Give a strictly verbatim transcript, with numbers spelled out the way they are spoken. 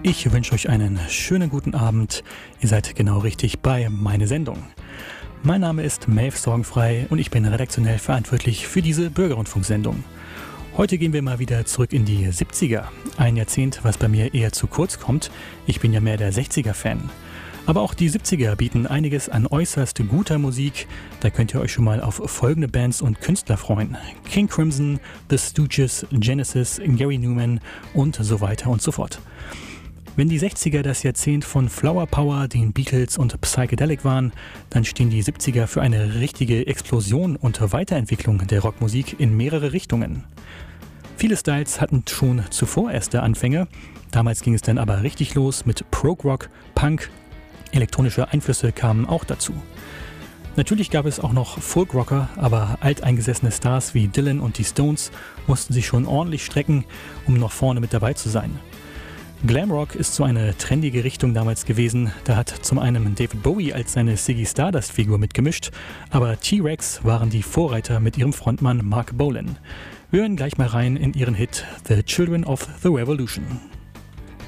Ich wünsche euch einen schönen guten Abend. Ihr seid genau richtig bei Meine Sendung. Mein Name ist Maeve Sorgenfrei und ich bin redaktionell verantwortlich für diese Bürgerrundfunksendung. Heute gehen wir mal wieder zurück in die siebziger. Ein Jahrzehnt, was bei mir eher zu kurz kommt. Ich bin ja mehr der sechziger-Fan. Aber auch die siebziger bieten einiges an äußerst guter Musik. Da könnt ihr euch schon mal auf folgende Bands und Künstler freuen: King Crimson, The Stooges, Genesis, Gary Numan und so weiter und so fort. Wenn die sechziger das Jahrzehnt von Flower Power, den Beatles und Psychedelic waren, dann stehen die siebziger für eine richtige Explosion und Weiterentwicklung der Rockmusik in mehrere Richtungen. Viele Styles hatten schon zuvor erste Anfänge. Damals ging es dann aber richtig los mit Prog-Rock, Punk. Elektronische Einflüsse kamen auch dazu. Natürlich gab es auch noch Folk-Rocker, aber alteingesessene Stars wie Dylan und die Stones mussten sich schon ordentlich strecken, um noch vorne mit dabei zu sein. Glamrock ist so eine trendige Richtung damals gewesen. Da hat zum einen David Bowie als seine Ziggy Stardust-Figur mitgemischt, aber T-Rex waren die Vorreiter mit ihrem Frontmann Mark Bolan. Wir hören gleich mal rein in ihren Hit The Children of the Revolution.